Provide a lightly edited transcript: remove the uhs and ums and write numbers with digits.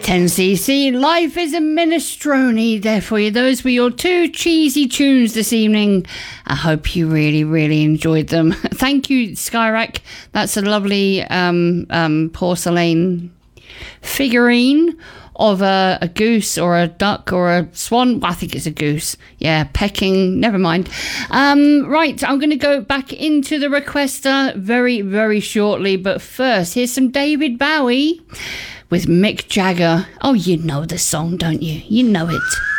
10cc, Life is a Minestrone there for you. Those were your two cheesy tunes this evening. I hope you really, really enjoyed them. Thank you, Skyrack. That's a lovely porcelain figurine of a goose or a duck or a swan. I think it's a goose. Yeah, pecking. Never mind. Right, I'm going to go back into the requester very, very shortly. But first, here's some David Bowie with Mick Jagger. Oh, you know the song, don't you? You know it.